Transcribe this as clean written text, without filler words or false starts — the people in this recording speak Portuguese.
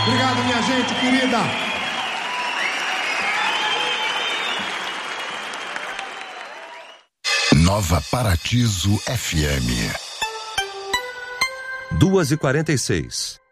Obrigado, minha gente querida. Nova Paratizo FM. 2h46.